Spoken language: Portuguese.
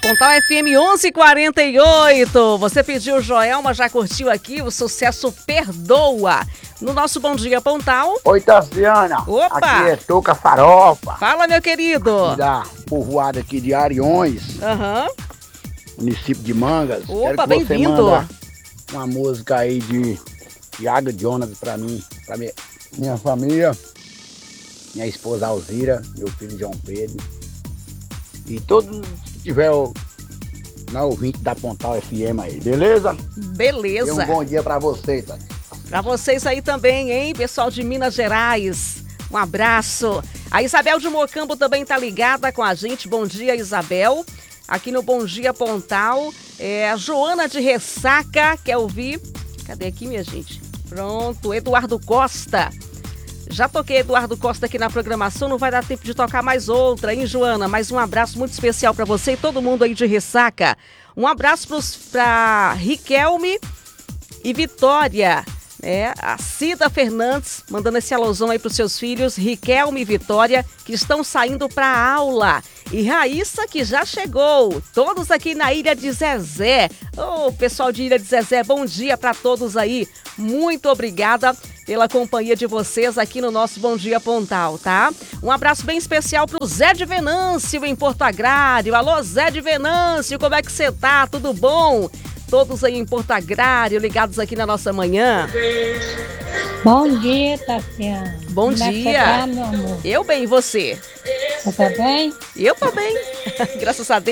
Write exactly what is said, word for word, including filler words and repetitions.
Pontal F M onze e quarenta e oito. Você pediu Joelma, já curtiu aqui o sucesso Perdoa. No nosso Bom Dia Pontal. Oi, Tassiana. Opa! Aqui é Toca Farofa. Fala, meu querido. Aqui da povoada aqui de Ariões, Aham. município de Mangas. Opa, Quero que você bem-vindo. manda uma música aí de Thiago Jonas pra mim, pra minha, minha família, minha esposa Alzira, meu filho João Pedro. E todo que tiver o, na ouvinte da Pontal F M aí, beleza? Beleza. E um bom dia pra vocês, tá? Pra vocês aí também, hein, pessoal de Minas Gerais. Um abraço. A Isabel de Mocambo também tá ligada com a gente. Bom dia, Isabel. Aqui no Bom Dia Pontal. É, a Joana de Ressaca quer ouvir. Cadê aqui, minha gente? Pronto, Eduardo Costa. Já toquei Eduardo Costa aqui na programação, não vai dar tempo de tocar mais outra, hein, Joana? Mais um abraço muito especial para você e todo mundo aí de Ressaca. Um abraço para Riquelme e Vitória. É, a Cida Fernandes mandando esse alusão aí para os seus filhos, Riquelme e Vitória, que estão saindo para a aula. E Raíssa, que já chegou. Todos aqui na Ilha de Zezé. Ô, oh, pessoal de Ilha de Zezé, bom dia para todos aí. Muito obrigada pela companhia de vocês aqui no nosso Bom Dia Pontal, tá? Um abraço bem especial pro Zé de Venâncio em Porto Agrário. Alô, Zé de Venâncio, como é que você tá? Tudo bom? Todos aí em Porto Agrário, ligados aqui na nossa manhã. Bom dia, Tassiana. Bom Como é que dia. você tá, meu amor? Eu bem, e você? Você tá bem? Eu tô bem. Graças a Deus.